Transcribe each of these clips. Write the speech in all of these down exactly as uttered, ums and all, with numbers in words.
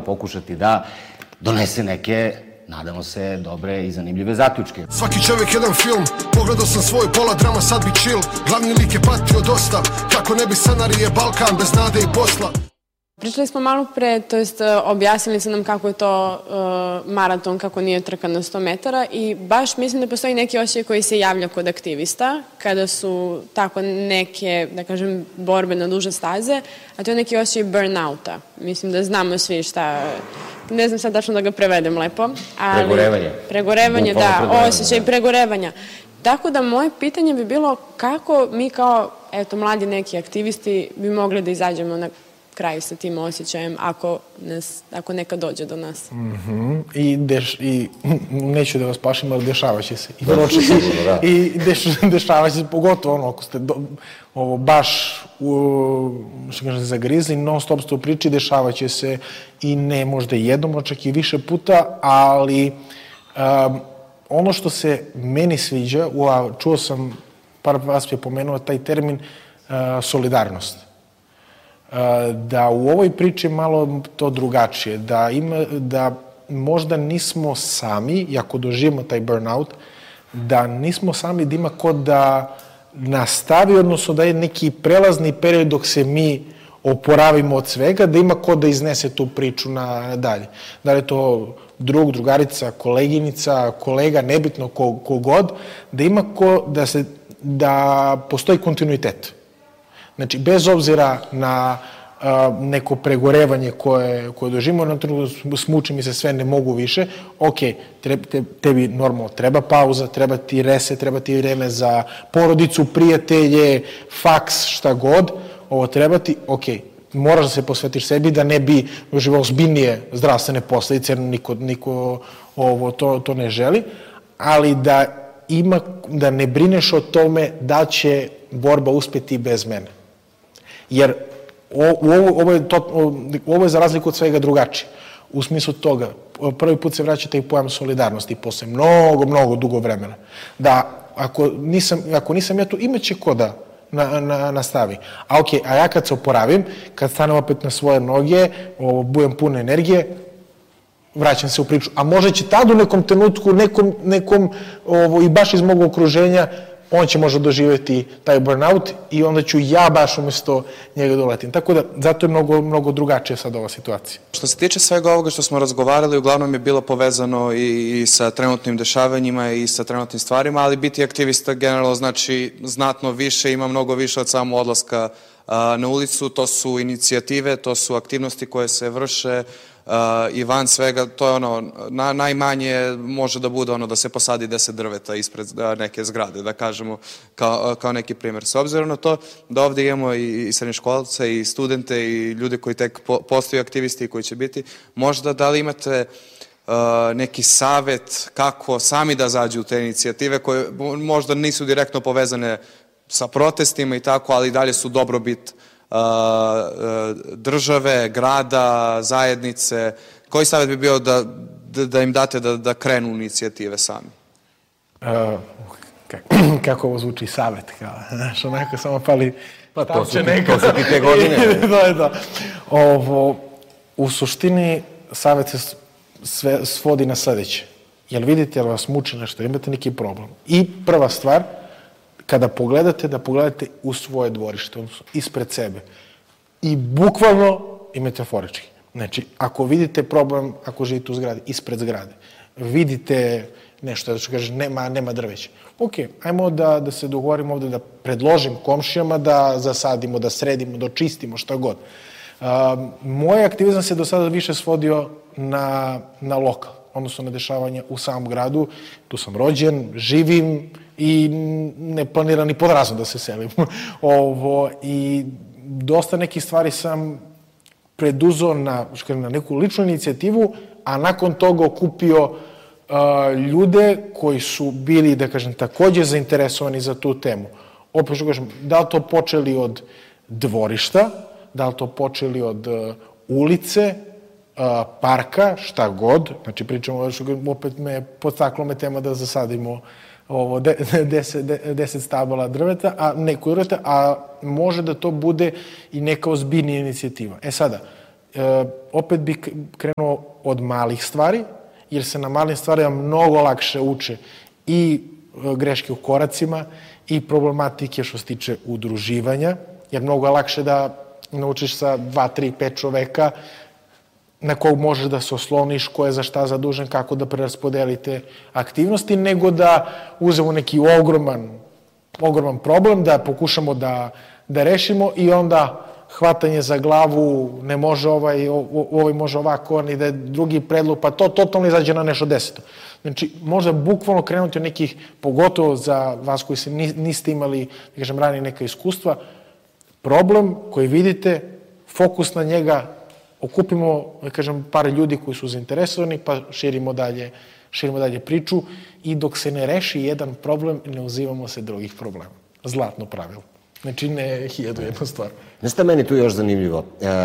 pokušati da donese neke, nadamo se, dobre i zanimljive zaključke. Svaki čovjek jedan film, pogledao sam svoj pola drama, sad bi chill. Glavni lik je patio dosta, kako ne bi scenarije Balkan bez nade i posla. Pričali smo malo pre, to jest objasnili su nam kako je to uh, maraton, kako nije trka na sto metara i baš mislim da postoji neki osjećaj koji se javlja kod aktivista kada su tako neke, da kažem, borbe na duže staze, a to je neki osjećaj burnouta. Mislim da znamo svi šta, ne znam sad tačno da ga prevedem lepo. Ali, pregorevanje. Pregorevanje, da, osjećaj pregorevanja. Tako da moje pitanje bi bilo kako mi kao, eto, mladi neki aktivisti bi mogli da izađemo na kraj sa tim osjećajem ako, nas, ako neka dođe do nas. Mm-hmm. I, deš, I neću da vas plašim, ali dešava će se. I, I, i deš, dešava će se, pogotovo ono, ako ste do, ovo, baš u, što kažem, zagrizli, non stop ste u priči, dešava će se i ne možda jednom, čak i više puta, ali um, ono što se meni sviđa, a čuo sam, par vas je pomenuo taj termin uh, solidarnost. Da u ovoj priči malo to drugačije, da, ima, da možda nismo sami, ako doživimo taj burnout, da nismo sami, da ima ko da nastavi, odnosno da je neki prelazni period dok se mi oporavimo od svega, da ima ko da iznese tu priču na dalje. Da li je to drug, drugarica, koleginica, kolega, nebitno ko, ko god, da ima ko da, se, da postoji kontinuitet. Znači, bez obzira na a, neko pregorevanje koje, koje doživimo, na trenutku smuči mi se sve, ne mogu više, ok, te, te, tebi normalno treba pauza, treba ti reset, treba ti vreme za porodicu, prijatelje, faks, šta god, ovo treba ti, ok, moraš da se posvetiš sebi da ne bi doživao ozbiljnije zdravstvene posledice, jer niko, niko ovo, to, to ne želi, ali da ima, da ne brineš o tome da će borba uspjeti bez mene. Jer ovo, ovo, je to, ovo je za razliku od svega drugačije. U smislu toga, prvi put se vraća taj pojam solidarnosti posle mnogo, mnogo dugo vremena. Da, ako nisam, ako nisam ja tu, imaće ko da na, na, nastavi. A okej, a ja kad se oporavim, kad stanem opet na svoje noge, ovo, budem puno energije, vraćam se u priču. A možda će tad u nekom trenutku, nekom, nekom ovo, i baš iz mog okruženja, on će možda doživjeti taj burnout i onda ću ja baš umjesto njega doletim. Tako da, zato je mnogo, mnogo drugačija sad ova situacija. Što se tiče svega ovoga što smo razgovarali, uglavnom je bilo povezano i, i sa trenutnim dešavanjima i sa trenutnim stvarima, ali biti aktivista generalno znači znatno više, ima mnogo više od samo odlaska a, na ulicu. To su inicijative, to su aktivnosti koje se vrše, Uh, i van svega, to je ono, na, najmanje može da bude ono da se posadi deset drveta ispred uh, neke zgrade, da kažemo, kao, uh, kao neki primjer. S obzirom na to da ovdje imamo i, i srednjoškolce i studente i ljude koji tek po, postaju aktivisti i koji će biti, možda da li imate uh, neki savjet kako sami da zađu u te inicijative koje možda nisu direktno povezane sa protestima i tako, ali dalje su dobrobit države, grada, zajednice. Koji savjet bi bio da, da, da im date da, da krenu inicijative sami? Uh, kako, kako ovo zvuči savjet? Kao, znaš, onako samo pali... Pa to su, to su ti te godine. da, da. Ovo, u suštini, savjet se sve svodi na sledeće. Jel vidite, jel vas muči nešto, imate neki problem? I prva stvar, kada pogledate, da pogledate u svoje dvorište, odnosno ispred sebe. I bukvalno i metaforički. Znači, ako vidite problem, ako živite u zgradi, ispred zgrade, vidite nešto, da ću kažem, nema, nema drveća. Ok, ajmo da, da se dogovorimo ovde, da predložim komšijama da zasadimo, da sredimo, da očistimo, šta god. Uh, moj aktivizam se do sada više svodio na, na lokal, odnosno na dešavanja u samom gradu. Tu sam rođen, živim, i ne planiram ni pod razom da se selim. Ovo, i dosta nekih stvari sam preduzeo na, na neku ličnu inicijativu, a nakon toga okupio uh, ljude koji su bili, da kažem, takođe zainteresovani za tu temu. Opet što kažem, da li to počeli od dvorišta, da li to počeli od uh, ulice, uh, parka, šta god, znači pričamo, opet me podstaklo me tema da zasadimo ovo, deset, deset stabala drveta, a neku drveta, a može da to bude i neka ozbiljnija inicijativa. E sada, opet bi krenuo od malih stvari, jer se na malim stvarima mnogo lakše uče i greške u koracima i problematike što se tiče udruživanja, jer mnogo je lakše da naučiš sa dva, tri, pet čoveka na kog možeš da se osloniš, ko je za šta zadužen, kako da preraspodelite aktivnosti, nego da uzemo neki ogroman, ogroman problem, da pokušamo da, da rešimo i onda hvatanje za glavu, ne može ovaj, ovaj može ovako, ni da je drugi predlog, pa to totalno izađe na nešto deseto. Znači, možda bukvalno krenuti od nekih, pogotovo za vas koji se niste imali, da kažem, ranije neka iskustva, problem koji vidite, fokus na njega, okupimo, da kažem, par ljudi koji su zainteresovani, pa širimo dalje, širimo dalje priču i dok se ne reši jedan problem, ne uzimamo se drugih problema. Zlatno pravilo. Znači, ne hiljadu jednu stvar. Znaš šta meni tu još zanimljivo?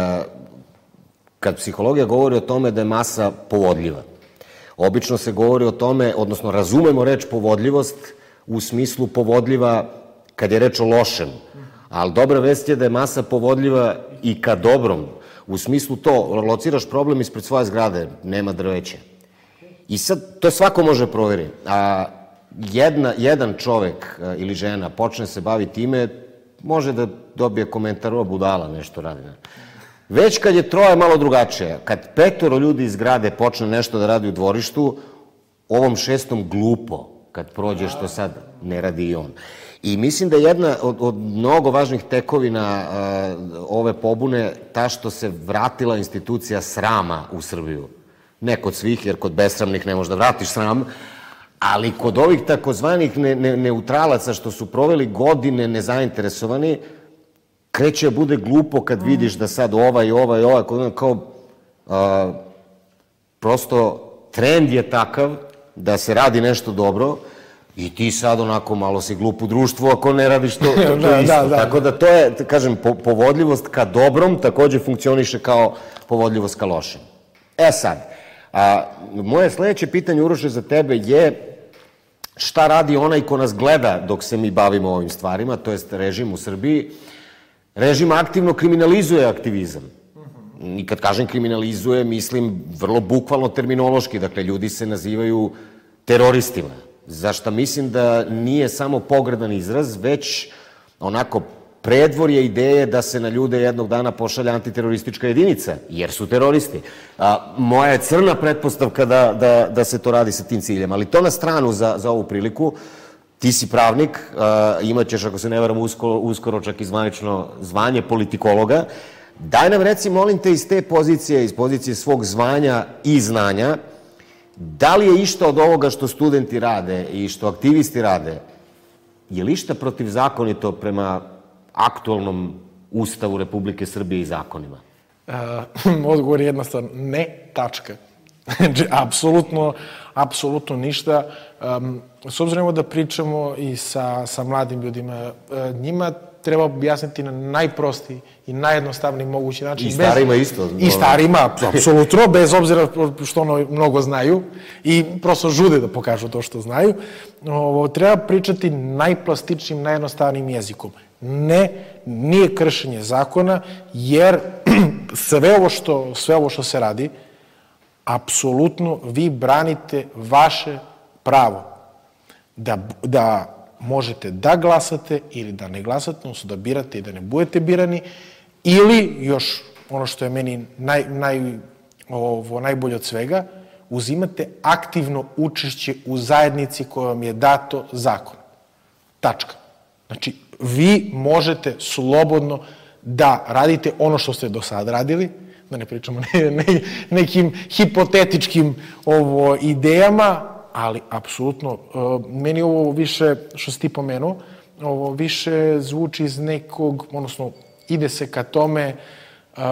Kad psihologija govori o tome da je masa povodljiva, obično se govori o tome, odnosno razumemo reč povodljivost u smislu povodljiva kad je reč o lošem, ali dobra vest je da je masa povodljiva i ka dobrom. U smislu to, lociraš problem ispred svoje zgrade, nema drveća. I sad, to svako može provjeriti. A jedna, jedan čovek ili žena počne se bavi time, može da dobije komentar, o budala nešto radi. Već kad je troje malo drugačije, kad petoro ljudi iz zgrade počne nešto da radi u dvorištu, ovom šestom glupo, kad prođe što sad ne radi i on. I mislim da je jedna od, od mnogo važnih tekovina uh, ove pobune ta što se vratila institucija srama u Srbiju. Ne kod svih, jer kod besramnih ne možeš da vratiš sram, ali kod ovih takozvanih ne, ne, neutralaca što su proveli godine nezainteresovani, kreće da bude glupo kad vidiš da sad ovaj, ovaj, ovaj, kao uh, prosto trend je takav da se radi nešto dobro i ti sad onako malo si glup u društvu ako ne radiš to, to, to da, isto. Da, da. Tako da to je, kažem, po, povodljivost ka dobrom takođe funkcioniše kao povodljivost ka lošem. E sad, a, moje sledeće pitanje, Uroše, za tebe je šta radi onaj ko nas gleda dok se mi bavimo ovim stvarima, to jest režim u Srbiji. Režim aktivno kriminalizuje aktivizam. I kad kažem kriminalizuje, mislim vrlo bukvalno terminološki, dakle ljudi se nazivaju teroristima. Zašto mislim da nije samo pogrdan izraz, već onako predvorje ideje da se na ljude jednog dana pošalja antiteroristička jedinica, jer su teroristi. A, moja je crna pretpostavka da, da, da se to radi sa tim ciljem, ali to na stranu za, za ovu priliku. Ti si pravnik, a, imaćeš, ako se ne varam, uskoro, uskoro čak i zvanično zvanje politikologa. Daj nam, reci, molim te, iz te pozicije, iz pozicije svog zvanja i znanja, da li je išta od ovoga što studenti rade i što aktivisti rade, je li išta protivzakonito prema aktualnom Ustavu Republike Srbije i zakonima? Uh, odgovor je jednostavno ne, tačka. Znači, apsolutno, apsolutno ništa. Um, s obzirom da pričamo i sa, sa mladim ljudima, uh, njima treba objasniti na najprostiji i najjednostavniji mogući način. I starima bez, isto. I starima, apsolutno, bez obzira što ono mnogo znaju i prosto žude da pokažu to što znaju. Ovo, treba pričati najplastičnim, najjednostavnijim jezikom. Ne, nije kršenje zakona, jer sve ovo što, sve ovo što se radi, apsolutno vi branite vaše pravo da, da možete da glasate ili da ne glasate, odnosno da birate i da ne budete birani, ili još ono što je meni naj, naj, ovo, najbolje od svega, uzimate aktivno učešće u zajednici koja vam je dato zakon. Tačka. Znači, vi možete slobodno da radite ono što ste do sada radili, da ne pričamo ne, ne, nekim hipotetičkim ovo, idejama, ali apsolutno, meni ovo više, što si ti pomenuo, ovo više zvuči iz nekog, odnosno ide se ka tome uh,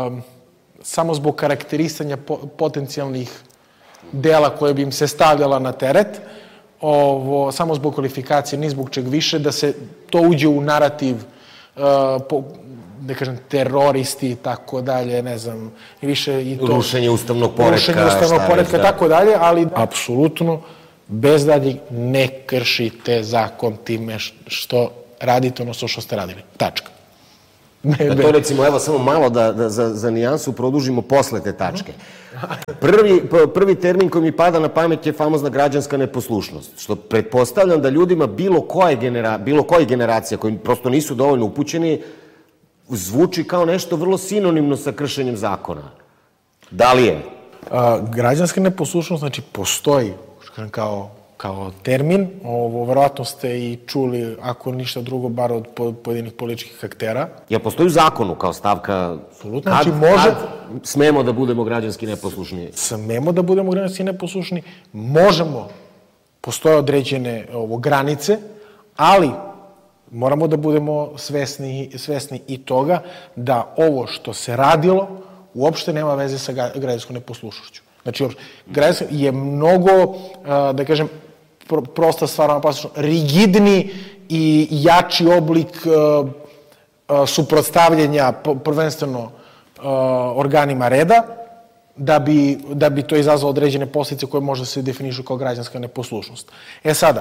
samo zbog karakterisanja po, potencijalnih dela koje bi im se stavljala na teret, ovo, samo zbog kvalifikacije, ni zbog čeg više, da se to uđe u narativ, uh, po, da kažem, teroristi i tako dalje, ne znam, i više i to... Rušenje ustavnog poretka. Rušenje ustavnog poretka, tako dalje, ali apsolutno, bez dalje, ne kršite zakon time što radite, odnosno što ste radili. Tačka. Da to recimo, evo samo malo da, da za, za nijansu produžimo posle te tačke. Prvi, prvi termin koji mi pada na pamet je famozna građanska neposlušnost, što pretpostavljam da ljudima bilo koje, genera, bilo koje generacija koji prosto nisu dovoljno upućeni zvuči kao nešto vrlo sinonimno sa kršenjem zakona. Da li je? A, građanska neposlušnost, znači, postoji kao, kao termin. Ovo, verovatno ste i čuli, ako ništa drugo, bar od pojedinih političkih aktera. Jel postoji u zakonu kao stavka? Apsolutno. Znači, može... Kad smemo da budemo građanski neposlušni? Smemo da budemo građanski neposlušni. Možemo. Postoje određene ovo, granice, ali moramo da budemo svesni, svesni i toga da ovo što se radilo uopšte nema veze sa građanskom neposlušnošću. Znači, građanska je mnogo, da kažem, prosta stvar, rigidni i jači oblik suprotstavljanja prvenstveno organima reda, da bi, da bi to izazvalo određene posljedice koje možda se definišu kao građanska neposlušnost. E sada,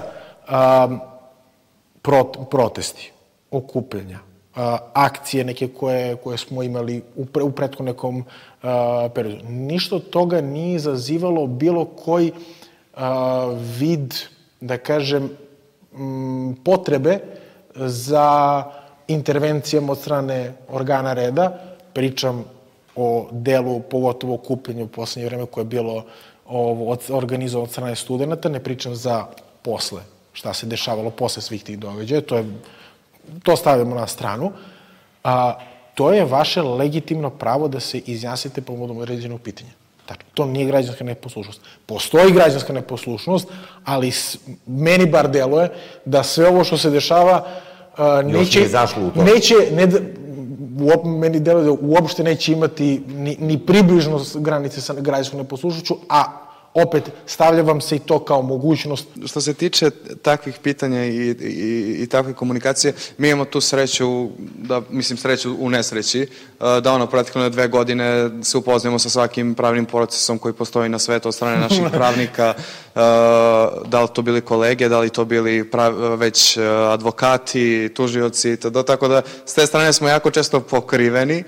protesti, okupljanja, akcije neke koje, koje smo imali u, pre, u prethodnom nekom uh, periodu. Ništa od toga nije izazivalo bilo koji uh, vid, da kažem, m, potrebe za intervencijama od strane organa reda. Pričam o delu, pogotovo okupljenju u poslednje vreme koje je bilo ovo, od, organizovano od strane studenta. Ne pričam za posle, šta se dešavalo posle svih tih događaja. To je To stavljamo na stranu, a to je vaše legitimno pravo da se izjasnite povodom određenog pitanja. Znači, to nije građanska neposlušnost. Postoji građanska neposlušnost, ali meni bar deluje da sve ovo što se dešava a, neće... Još ne zašlo u to. Neće, ne, u, meni deluje da uopšte neće imati ni, ni približno granice sa građanskom neposlušnošću, a opet, stavlja vam se i to kao mogućnost. Što se tiče takvih pitanja i, i, i takve komunikacije, mi imamo tu sreću, da, mislim sreću u nesreći, da ono proteklne dve godine se upoznajemo sa svakim pravnim procesom koji postoji na svetu od strane naših pravnika, da li to bili kolege, da li to bili prav, već advokati, tužioci, to, tako da s te strane smo jako često pokriveni,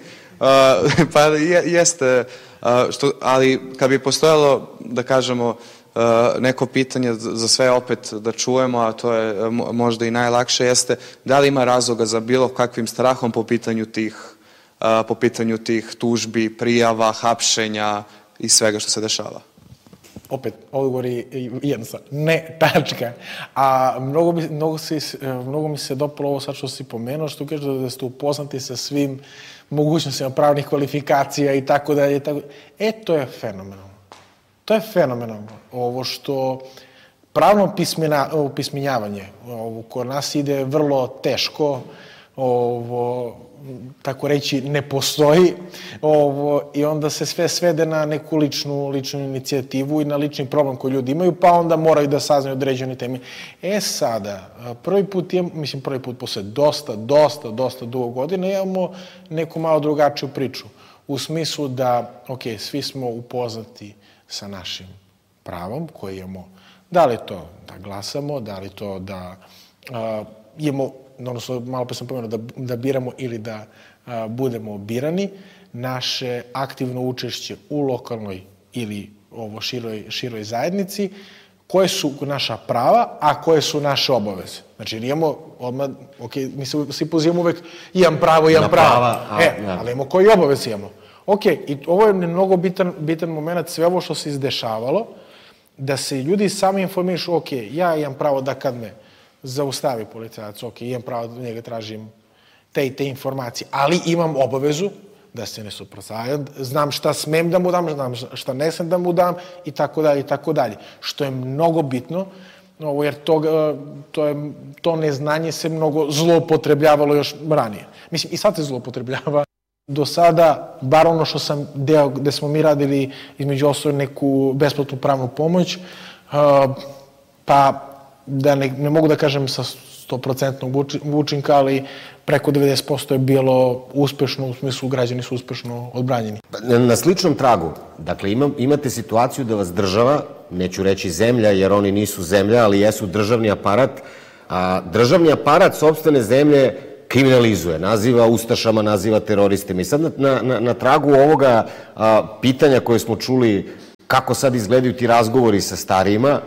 pa je, jeste... Što, ali kad bi postojalo, da kažemo, neko pitanje za sve opet da čujemo, a to je možda i najlakše, jeste da li ima razloga za bilo kakvim strahom po pitanju tih, po pitanju tih tužbi, prijava, hapšenja i svega što se dešava? Opet, odgovor je jednostavno. Ne, tačka. A mnogo, bi, mnogo, si, mnogo mi se dopalo ovo sad što si pomenuo, što kaže da ste upoznati sa svim mogućnostima pravnih kvalifikacija i tako dalje. E, to je fenomenalno. To je fenomenalno. Ovo što pravno pismena, pismenjavanje ovo, kod nas ide vrlo teško, ovo, tako reći, ne postoji, ovo, i onda se sve svede na neku ličnu, ličnu inicijativu i na lični problem koji ljudi imaju, pa onda moraju da saznaju određene teme. E sada, prvi put, imam, mislim prvi put posle dosta, dosta, dosta dugo godina, imamo neku malo drugačiju priču. U smislu da, ok, svi smo upoznati sa našim pravom koje imamo. Da li to da glasamo, da li to da uh, imamo, odnosno malo pa sam pomenuo, da, da biramo ili da a, budemo birani, naše aktivno učešće u lokalnoj ili ovo široj, široj zajednici, koje su naša prava, a koje su naše obaveze. Znači, imamo odmah, ok, mi se svi pozivamo uvek, imam pravo, imam pravo. Prava, a, e, ja. Ali imamo koji obaveze imamo. Ok, i ovo je mnogo bitan, bitan moment, sve ovo što se izdešavalo, da se ljudi sami informišu, ok, ja imam pravo da kad me zaustavi policajac, ok, imam pravo da njega tražim te i te informacije, ali imam obavezu da se ne suprotstavljam, znam šta smem da mu dam, znam šta ne smem da mu dam i tako dalje, i tako dalje. Što je mnogo bitno, jer to, to, je, to neznanje se mnogo zloupotrebljavalo još ranije. Mislim, i sad se zloupotrebljava. Do sada, bar ono što sam deo, gde smo mi radili između ostalog neku besplatnu pravnu pomoć, pa da ne, ne mogu da kažem sa sto posto učinka, ali preko devedeset posto je bilo uspešno, u smislu građani su uspešno odbranjeni. Na sličnom tragu, dakle ima, imate situaciju da vas država, neću reći zemlja jer oni nisu zemlja, ali jesu državni aparat, a državni aparat sopstvene zemlje kriminalizuje, naziva ustašama, naziva teroristima. I sad na, na, na tragu ovoga a, pitanja koje smo čuli, kako sad izgledaju ti razgovori sa starijima,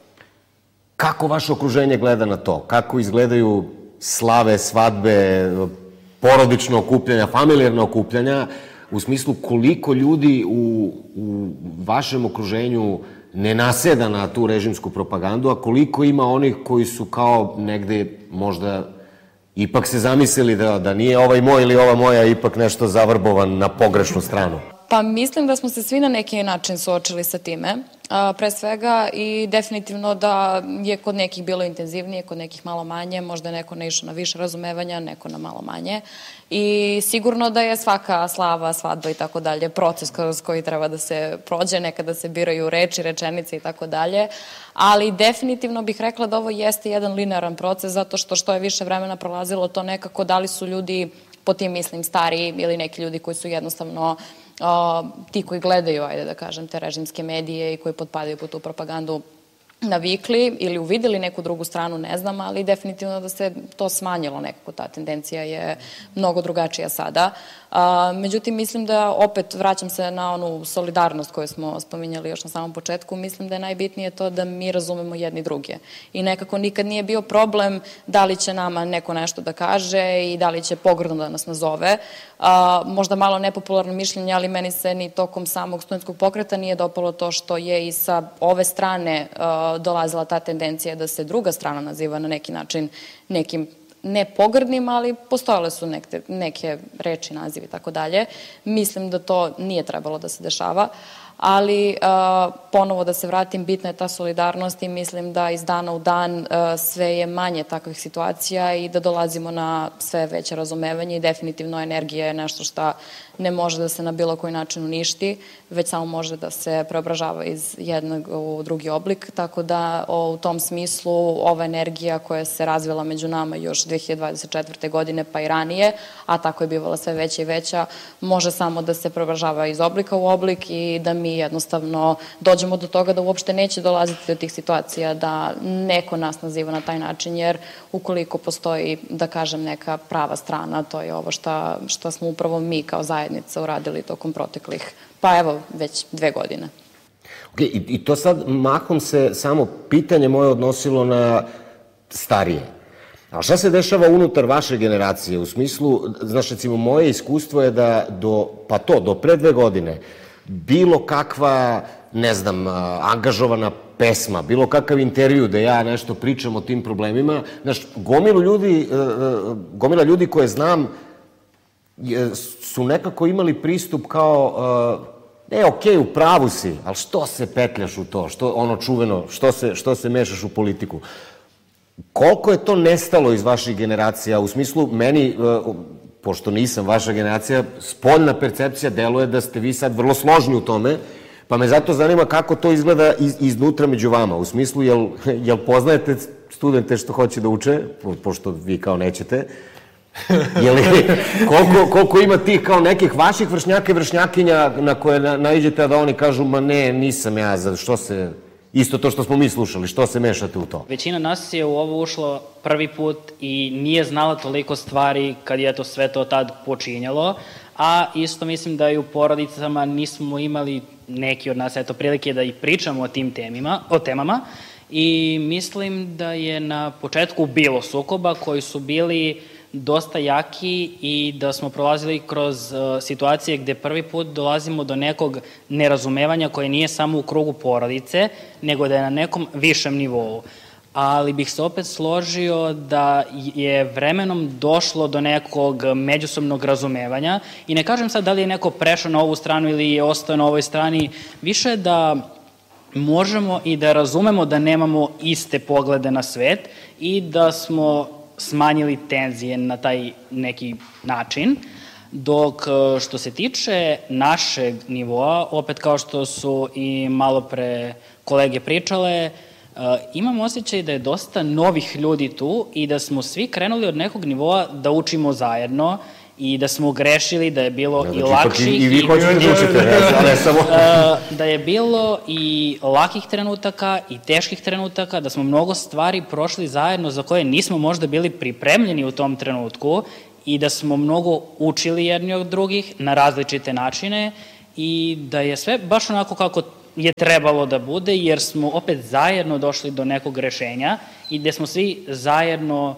kako vaše okruženje gleda na to? Kako izgledaju slave, svadbe, porodično okupljanja, familijarno okupljanja, u smislu koliko ljudi u, u vašem okruženju ne naseda na tu režimsku propagandu, a koliko ima onih koji su kao negde možda ipak se zamislili da, da nije ovaj moj ili ova moja ipak nešto zavrbovan na pogrešnu stranu? Pa mislim da smo se svi na neki način suočili sa time, a, pre svega, i definitivno da je kod nekih bilo intenzivnije, kod nekih malo manje, možda je neko naišao na više razumevanja, neko na malo manje. I sigurno da je svaka slava, svadba i tako dalje proces kroz koji treba da se prođe, nekada se biraju reči, rečenice i tako dalje, ali definitivno bih rekla da ovo jeste jedan linearan proces, zato što što je više vremena prolazilo, to nekako da li su ljudi, po tim mislim stariji ili neki ljudi koji su jednostavno Uh, ti koji gledaju, ajde da kažem, te režimske medije i koji potpadaju po tu propagandu navikli ili uvideli neku drugu stranu, ne znam, ali definitivno da se to smanjilo nekako, ta tendencija je mnogo drugačija sada. A, međutim, mislim da, opet, vraćam se na onu solidarnost koju smo spominjali još na samom početku, mislim da je najbitnije to da mi razumemo jedni druge. I nekako nikad nije bio problem da li će nama neko nešto da kaže i da li će pogrdno da nas nazove. A, možda malo nepopularno mišljenje, ali meni se ni tokom samog studentskog pokreta nije dopalo to što je i sa ove strane a, dolazila ta tendencija da se druga strana naziva na neki način nekim ne pogrdnim, ali postojale su neke, neke reči, nazivi i tako dalje. Mislim da to nije trebalo da se dešava, ali uh, ponovo da se vratim, bitna je ta solidarnost i mislim da iz dana u dan uh, sve je manje takvih situacija i da dolazimo na sve veće razumevanje i definitivno energija je nešto što ne može da se na bilo koji način uništi, već samo može da se preobražava iz jednog u drugi oblik, tako da o, u tom smislu ova energija koja se razvila među nama još dve hiljade dvadeset četvrte. godine pa i ranije, a tako je bivala sve veća i veća, može samo da se preobražava iz oblika u oblik i da mi jednostavno dođemo do toga da uopšte neće dolaziti do tih situacija da neko nas naziva na taj način, jer ukoliko postoji, da kažem, neka prava strana, to je ovo šta, šta smo upravo mi kao zajednica uradili tokom proteklih, pa evo, već dve godine. Ok, i, i to sad mahom se samo pitanje moje odnosilo na starije. A šta se dešava unutar vaše generacije? U smislu, znaš, recimo, moje iskustvo je da do, pa to, do pre dve godine, bilo kakva, ne znam, angažovana pesma, bilo kakav intervju da ja nešto pričam o tim problemima, znaš, gomilu ljudi, gomila ljudi koje znam su nekako imali pristup kao, e, okej, u pravu si, ali što se petljaš u to, što, ono čuveno, što se, što se mešaš u politiku? Koliko je to nestalo iz vaših generacija? U smislu, meni, pošto nisam vaša generacija, spoljna percepcija deluje da ste vi sad vrlo složni u tome, pa me zato zanima kako to izgleda iz, iznutra među vama. U smislu, jel, jel poznajete studente što hoće da uče, pošto vi kao nećete, jel, koliko, koliko ima tih kao nekih vaših vršnjaka i vršnjakinja na koje na, naiđete da oni kažu, ma ne, nisam ja, za što se... Isto to što smo mi slušali, što se mešate u to? Većina nas je u ovo ušlo prvi put i nije znala toliko stvari kad je to sve to tad počinjalo, a isto mislim da i u porodicama nismo imali neki od nas, eto, prilike da i pričamo o tim temima, o temama i mislim da je na početku bilo sukoba koji su bili dosta jaki i da smo prolazili kroz uh, situacije gde prvi put dolazimo do nekog nerazumevanja koje nije samo u krugu porodice, nego da je na nekom višem nivou. Ali bih se opet složio da je vremenom došlo do nekog međusobnog razumevanja i ne kažem sad da li je neko prešao na ovu stranu ili je ostao na ovoj strani, više da možemo i da razumemo da nemamo iste poglede na svet i da smo smanjili tenzije na taj neki način, dok što se tiče našeg nivoa, opet kao što su i malo pre kolege pričale, imam osjećaj da je dosta novih ljudi tu i da smo svi krenuli od nekog nivoa da učimo zajedno i da smo grešili, da je bilo Znači, i ipak lakših... I, i vi hoćete da učite, ne, ne samo... Uh, da je bilo i lakih trenutaka i teških trenutaka, da smo mnogo stvari prošli zajedno za koje nismo možda bili pripremljeni u tom trenutku i da smo mnogo učili jedni od drugih na različite načine i da je sve baš onako kako je trebalo da bude, jer smo opet zajedno došli do nekog rešenja i gde smo svi zajedno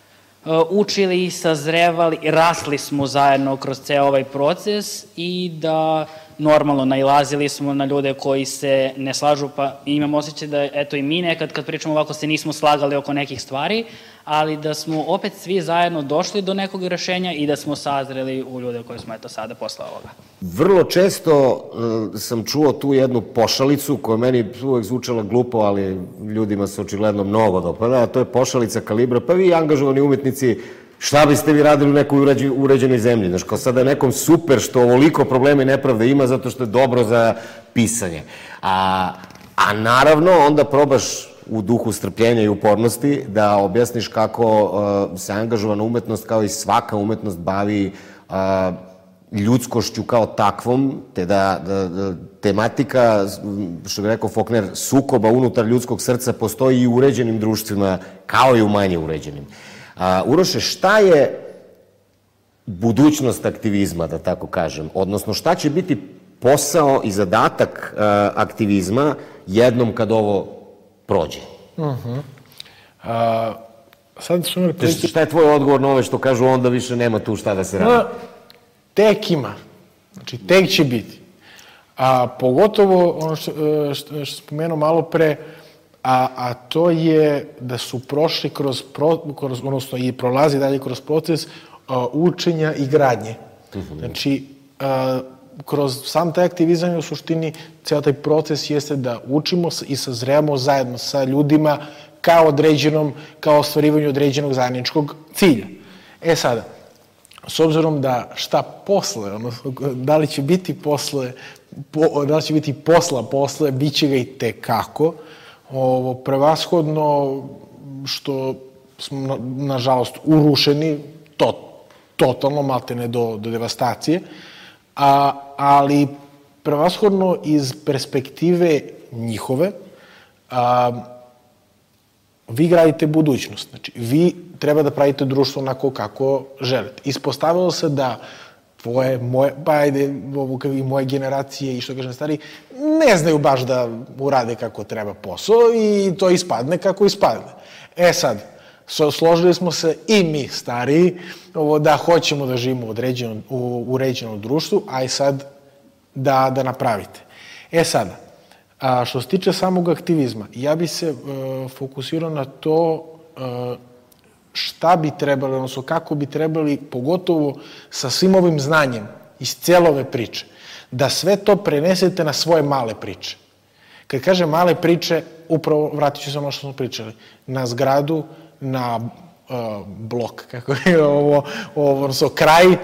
učili, sazrevali, rasli smo zajedno kroz ceo ovaj proces i da normalno nailazili smo na ljude koji se ne slažu, pa imam osjećaj da eto i mi nekad kad pričamo ovako se nismo slagali oko nekih stvari, ali da smo opet svi zajedno došli do nekog rešenja i da smo sazreli u ljude koji smo eto sada posle ovoga. Vrlo često uh, sam čuo tu jednu pošalicu koja meni uvek zvučala glupo, ali ljudima se očigledno mnogo dopada, a to je pošalica kalibra, pa vi angažovani umetnici, šta biste vi radili u nekoj uređenoj zemlji? Znaš, kao sada nekom super što ovoliko problema i nepravde ima zato što je dobro za pisanje. A, a naravno onda probaš u duhu strpljenja i upornosti da objasniš kako uh, se angažovana umetnost kao i svaka umetnost bavi uh, ljudskošću kao takvom, te da, da, da tematika, što bi rekao Faulkner, sukoba unutar ljudskog srca postoji i u uređenim društvima kao i u manje uređenim. Uh, Uroše, šta je budućnost aktivizma, da tako kažem? Odnosno, šta će biti posao i zadatak uh, aktivizma jednom kad ovo prođe? Uh-huh. uh, sad su imali prilike... Šta je tvoj odgovor na ove što kažu onda više nema tu šta da se radi? Uh, tek ima. Znači, tek će biti. A pogotovo ono što, što, što spomenuo malo pre, a, a to je da su prošli kroz, pro, kroz odnosno i prolazi dalje kroz proces a, učenja i gradnje. Uh-huh. Znači, a, kroz sam taj aktivizam u suštini ceo taj proces jeste da učimo i sazrevamo zajedno sa ljudima kao određenom, kao ostvarivanju određenog zajedničkog cilja. E sada, s obzirom da šta posle, odnosno da li će biti posle, po, da li će biti posla posle, bit će ga i tekako. Ovo, prevashodno što smo, na, nažalost, urušeni, to, totalno, maltene do, do devastacije, a, ali prevashodno iz perspektive njihove, a, vi gradite budućnost. Znači, vi treba da pravite društvo onako kako želite. Ispostavilo se da tvoje, moje, pa ajde, ovo, i moje generacije i što kažem stari, ne znaju baš da urade kako treba posao i to ispadne kako ispadne. E sad, složili smo se i mi stariji ovo, da hoćemo da živimo u, određenom, u uređenom društvu, a i sad da, da napravite. E sada, a što se tiče samog aktivizma, ja bi se uh, fokusirao na to uh, šta bi trebali, odnosno kako bi trebali, pogotovo sa svim ovim znanjem iz cijele ove priče, da sve to prenesete na svoje male priče. Kad kažem male priče, upravo vratit ću se ono što smo pričali, na zgradu, na uh, blok, kako je ovo, ovo odnosno kraj, uh,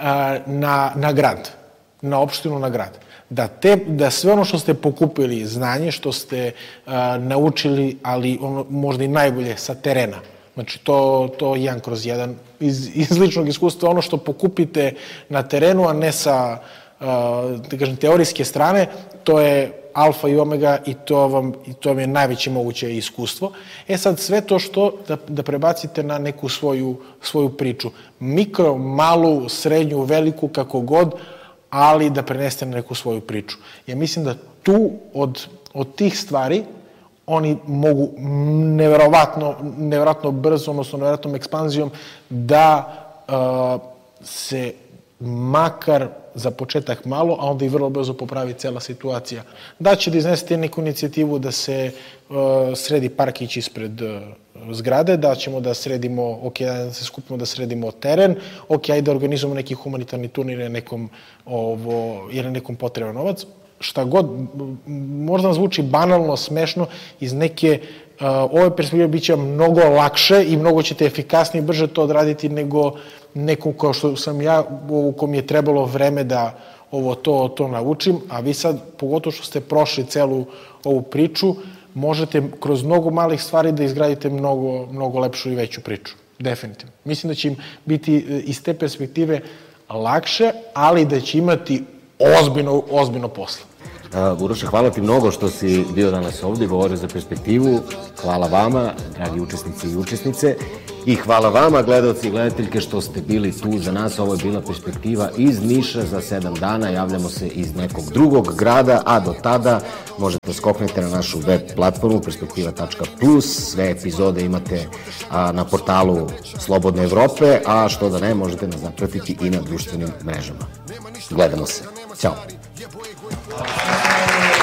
na, na grad, na opštinu, na grad. Da, te, da sve ono što ste pokupili, znanje što ste uh, naučili, ali ono, možda i najbolje sa terena, znači to, to jedan kroz jedan, iz, iz ličnog iskustva, ono što pokupite na terenu, a ne sa uh, da kažem, teorijske strane, to je alfa i omega i to vam, i to vam je najveće moguće iskustvo. E sad, sve to što da, da prebacite na neku svoju, svoju priču. Mikro, malu, srednju, veliku, kako god, ali da prenesete na neku svoju priču. Ja mislim da tu od, od tih stvari oni mogu neverovatno, neverovatno brzo, odnosno neverovatnom ekspanzijom da uh, se makar za početak malo, a onda i vrlo brzo popravi cela situacija. Da će da iznesete neku inicijativu da se uh, sredi parkić ispred uh, zgrade, da ćemo da sredimo, ok, da se skupimo da sredimo teren, ok, ajde da organizujemo neki humanitarni turnir ili nekom, ovo, ili nekom potreban novac, šta god, možda nam zvuči banalno, smešno, iz neke uh, ove perspektive bit će mnogo lakše i mnogo ćete efikasnije i brže to odraditi nego nekom kao što sam ja, u kom je trebalo vreme da ovo to, to naučim, a vi sad, pogotovo što ste prošli celu ovu priču, možete kroz mnogo malih stvari da izgradite mnogo, mnogo lepšu i veću priču. definitivno. Mislim da će im biti iz te perspektive lakše, ali da će imati ozbiljno, ozbiljno posla. Uroše, hvala ti mnogo što si bio danas ovde i govorio za perspektivu. Hvala vama, dragi učesnici i učesnice. I hvala vama, gledalci i gledateljke, što ste bili tu za nas. Ovo je bila perspektiva iz Niša za sedam dana. Javljamo se iz nekog drugog grada, a do tada možete skoknete na našu web platformu perspektiva tačka plus. Sve epizode imate na portalu Slobodne Evrope, a što da ne, možete nas zapratiti i na društvenim mrežama. Gledamo se. Ćao.